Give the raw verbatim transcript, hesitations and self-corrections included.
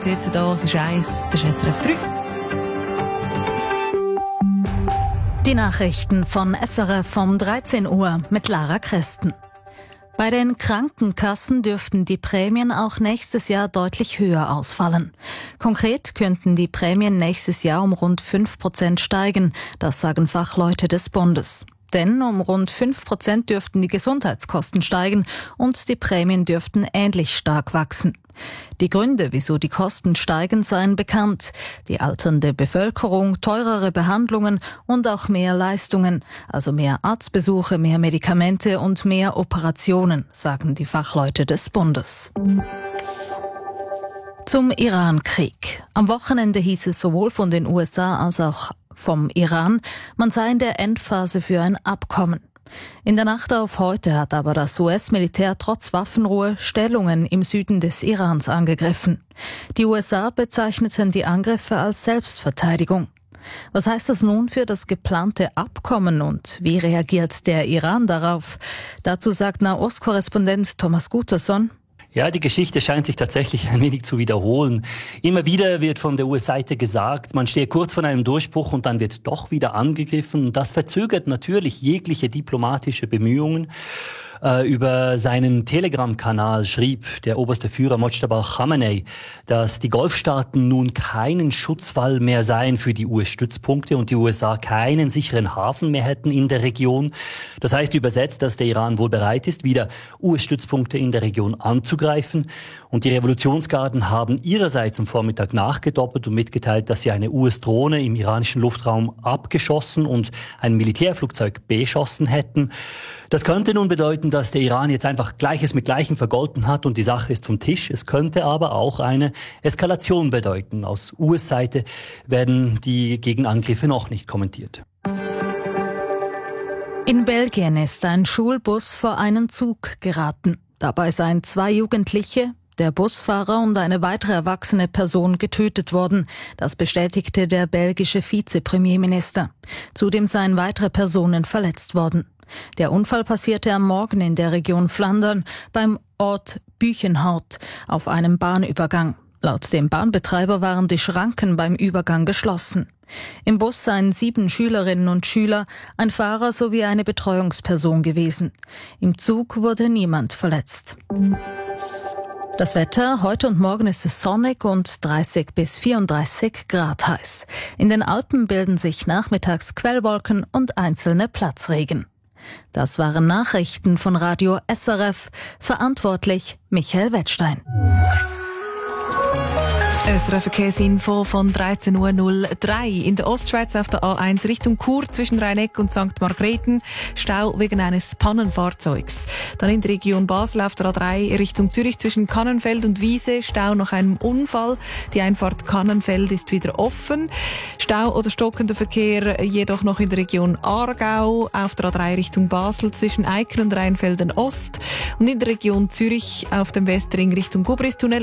heute. Das ist eins, das ist S R F drei. Die Nachrichten von S R F um dreizehn Uhr mit Lara Christen. Bei den Krankenkassen dürften die Prämien auch nächstes Jahr deutlich höher ausfallen. Konkret könnten die Prämien nächstes Jahr um rund fünf Prozent steigen, das sagen Fachleute des Bundes. Denn um rund fünf Prozent dürften die Gesundheitskosten steigen und die Prämien dürften ähnlich stark wachsen. Die Gründe, wieso die Kosten steigen, seien bekannt. Die alternde Bevölkerung, teurere Behandlungen und auch mehr Leistungen, also mehr Arztbesuche, mehr Medikamente und mehr Operationen, sagen die Fachleute des Bundes. Zum Iran-Krieg. Am Wochenende hieß es sowohl von den U S A als auch vom Iran, man sei in der Endphase für ein Abkommen. In der Nacht auf heute hat aber das U S-Militär trotz Waffenruhe Stellungen im Süden des Irans angegriffen. Die U S A bezeichneten die Angriffe als Selbstverteidigung. Was heißt das nun für das geplante Abkommen und wie reagiert der Iran darauf? Dazu sagt Nahost-Korrespondent Thomas Guterson: Ja, die Geschichte scheint sich tatsächlich ein wenig zu wiederholen. Immer wieder wird von der U S-Seite gesagt, man stehe kurz vor einem Durchbruch und dann wird doch wieder angegriffen. Und das verzögert natürlich jegliche diplomatische Bemühungen. Über seinen Telegram-Kanal schrieb der oberste Führer Mojtaba Khamenei, dass die Golfstaaten nun keinen Schutzwall mehr seien für die U S-Stützpunkte und die U S A keinen sicheren Hafen mehr hätten in der Region. Das heißt übersetzt, dass der Iran wohl bereit ist, wieder U S-Stützpunkte in der Region anzugreifen. Und die Revolutionsgarden haben ihrerseits am Vormittag nachgedoppelt und mitgeteilt, dass sie eine U S-Drohne im iranischen Luftraum abgeschossen und ein Militärflugzeug beschossen hätten. Das könnte nun bedeuten, dass der Iran jetzt einfach Gleiches mit Gleichem vergolten hat und die Sache ist vom Tisch. Es könnte aber auch eine Eskalation bedeuten. Aus U S-Seite werden die Gegenangriffe noch nicht kommentiert. In Belgien ist ein Schulbus vor einen Zug geraten. Dabei seien zwei Jugendliche, der Busfahrer und eine weitere erwachsene Person getötet worden. Das bestätigte der belgische Vizepremierminister. Zudem seien weitere Personen verletzt worden. Der Unfall passierte am Morgen in der Region Flandern beim Ort Buchenhout auf einem Bahnübergang. Laut dem Bahnbetreiber waren die Schranken beim Übergang geschlossen. Im Bus seien sieben Schülerinnen und Schüler, ein Fahrer sowie eine Betreuungsperson gewesen. Im Zug wurde niemand verletzt. Das Wetter: Heute und morgen ist es sonnig und dreißig bis vierunddreißig Grad heiß. In den Alpen bilden sich nachmittags Quellwolken und einzelne Platzregen. Das waren Nachrichten von Radio S R F. Verantwortlich Michael Wettstein. S R F-Verkehrsinfo von dreizehn Uhr null drei. In der Ostschweiz auf der A eins Richtung Chur zwischen Rheineck und Sankt Margrethen Stau wegen eines Pannenfahrzeugs. Dann in der Region Basel auf der A drei Richtung Zürich zwischen Kannenfeld und Wiese Stau nach einem Unfall. Die Einfahrt Kannenfeld ist wieder offen. Stau oder stockender Verkehr jedoch noch in der Region Aargau auf der A drei Richtung Basel zwischen Eiken und Rheinfelden Ost und in der Region Zürich auf dem Westring Richtung Gubristunnel